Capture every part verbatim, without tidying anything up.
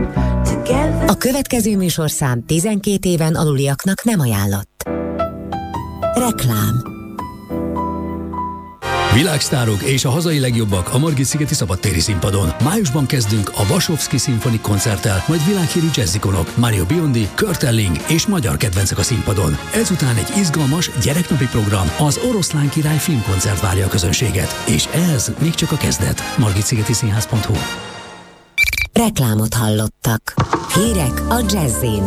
A következő műsorszám tizenkét éven aluliaknak nem ajánlott. Reklám. Világsztárok és a hazai legjobbak a Margit-szigeti szabadtéri színpadon. Májusban kezdünk a Vasovszky Szimfonik koncerttel, majd világhírű jazzikonok, Mario Biondi, Kurt Elling és magyar kedvencek a színpadon. Ezután egy izgalmas gyereknapi program, az Oroszlán Király filmkoncert várja a közönséget. És ez még csak a kezdet. margit-szigeti színház pont hu. Reklámot hallottak. Hírek a Jazzin.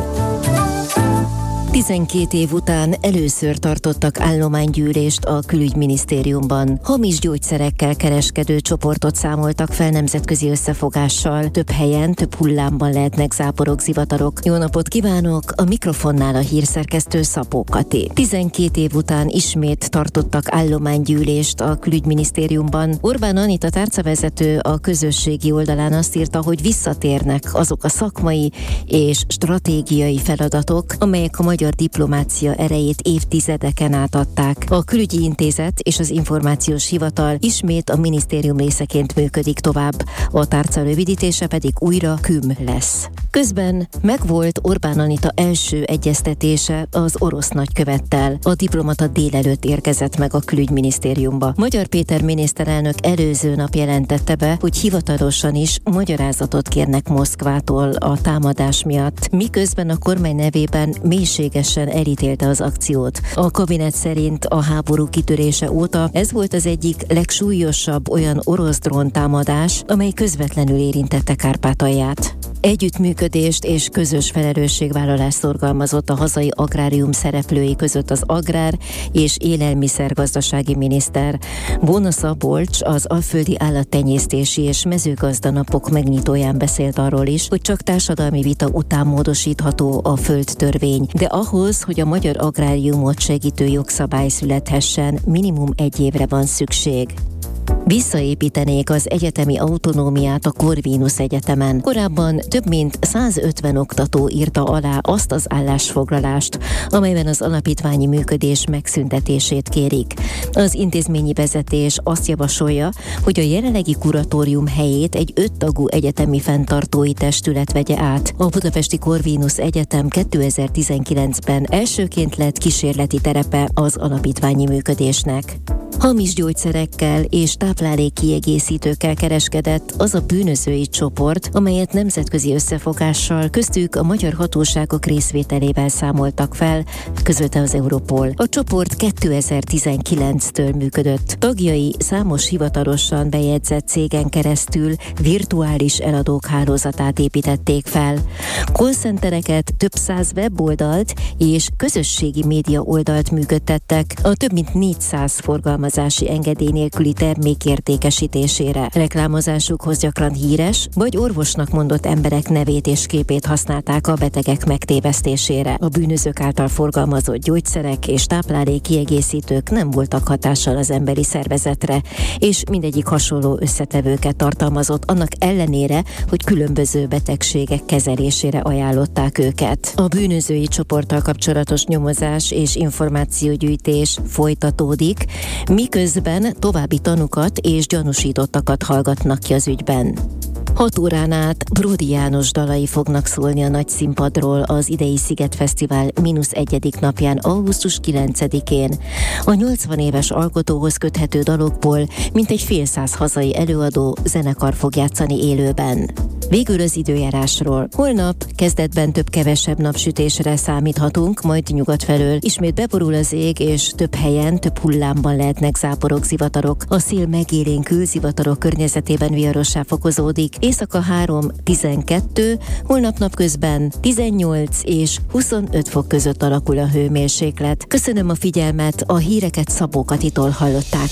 tizenkét év után először tartottak állománygyűlést a külügyminisztériumban. Hamis gyógyszerekkel kereskedő csoportot számoltak fel nemzetközi összefogással. Több helyen, több hullámban lehetnek záporok, zivatarok. Jó napot kívánok! A mikrofonnál a hírszerkesztő Szabó Kati. tizenkét év után ismét tartottak állománygyűlést a külügyminisztériumban. Orbán Anita tárcavezető a közösségi oldalán azt írta, hogy visszatérnek azok a szakmai és stratégiai feladatok, amelyek a magyar diplomácia erejét évtizedeken át adták. A Külügyi Intézet és az Információs Hivatal ismét a minisztérium részeként működik tovább, a tárca rövidítése pedig újra KÜM lesz. Közben megvolt Orbán Anita első egyeztetése az orosz nagykövettel. A diplomata délelőtt érkezett meg a külügyminisztériumba. Magyar Péter miniszterelnök előző nap jelentette be, hogy hivatalosan is magyarázatot kérnek Moszkvától a támadás miatt, miközben a kormány nevében mélységesen elítélte az akciót. A kabinet szerint a háború kitörése óta ez volt az egyik legsúlyosabb olyan orosz dróntámadás, amely közvetlenül érintette Kárpátalját. Együttműködést és közös felelősségvállalást szorgalmazott a hazai agrárium szereplői között az agrár- és élelmiszergazdasági miniszter. Bóna Szabolcs az alföldi állattenyésztési és mezőgazdanapok megnyitóján beszélt arról is, hogy csak társadalmi vita után módosítható a földtörvény, de ahhoz, hogy a magyar agráriumot segítő jogszabály születhessen, minimum egy évre van szükség. Visszaépítenék az egyetemi autonómiát a Corvinus Egyetemen. Korábban több mint százötven oktató írta alá azt az állásfoglalást, amelyben az alapítványi működés megszüntetését kérik. Az intézményi vezetés azt javasolja, hogy a jelenlegi kuratórium helyét egy öttagú egyetemi fenntartói testület vegye át. A Budapesti Corvinus Egyetem kétezer-tizenkilencben elsőként lett kísérleti terepe az alapítványi működésnek. Hamis gyógyszerekkel és táplálékkiegészítőkkel kereskedett az a bűnözői csoport, amelyet nemzetközi összefogással, köztük a magyar hatóságok részvételével számoltak fel, közölte az Europol. A csoport kétezer-tizenkilenctől működött. Tagjai számos hivatalosan bejegyzett cégen keresztül virtuális eladók hálózatát építették fel. Callcentereket, több száz weboldalt és közösségi média oldalt működtettek a több mint négyszáz forgalmazási engedély nélküli termék értékesítésére. Reklámozásukhoz gyakran híres vagy orvosnak mondott emberek nevét és képét használták a betegek megtévesztésére. A bűnözők által forgalmazott gyógyszerek és táplálékkiegészítők nem voltak hatással az emberi szervezetre, és mindegyik hasonló összetevőket tartalmazott, annak ellenére, hogy különböző betegségek kezelésére ajánlották őket. A bűnözői csoporttal kapcsolatos nyomozás és információgyűjtés folytatódik, miközben további tanukat és gyanúsítottakat hallgatnak ki az ügyben. Hat órán át Bródi János dalai fognak szólni a nagy színpadról az idei Szigetfesztivál mínusz egyedik napján, augusztus kilencedikén. A nyolcvan éves alkotóhoz köthető dalokból mintegy fél száz hazai előadó, zenekar fog játszani élőben. Végül az időjárásról. Holnap kezdetben több-kevesebb napsütésre számíthatunk, majd nyugat felől ismét beborul az ég, és több helyen, több hullámban lehetnek záporok, zivatarok. A szél megélénkül, zivatarok környezetében viharossá fokozódik. Éjszaka három tizenkettő, holnap napközben tizennyolc és huszonöt fok között alakul a hőmérséklet. Köszönöm a figyelmet, a híreket Szabó Katitól hallották.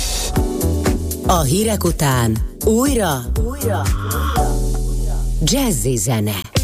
A hírek után újra, újra, jazzy zene.